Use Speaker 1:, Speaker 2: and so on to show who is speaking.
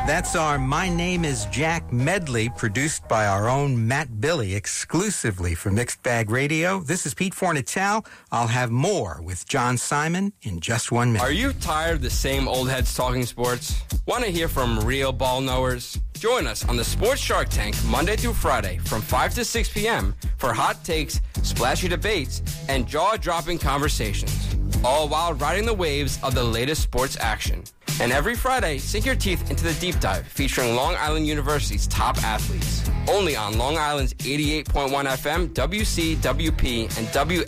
Speaker 1: That's our My Name is Jack medley, produced by our own Matt Billy, exclusively for Mixed Bag Radio. This is Pete Fornatale. I'll have more with John Simon in just 1 minute.
Speaker 2: Are you tired of the same old heads talking sports? Want to hear from real ball knowers? Join us on the Sports Shark Tank Monday through Friday from 5 to 6 p.m. for hot takes, splashy debates, and jaw-dropping conversations, all while riding the waves of the latest sports action. And every Friday, sink your teeth into the deep dive featuring Long Island University's top athletes. Only on Long Island's 88.1 FM, WCWP, and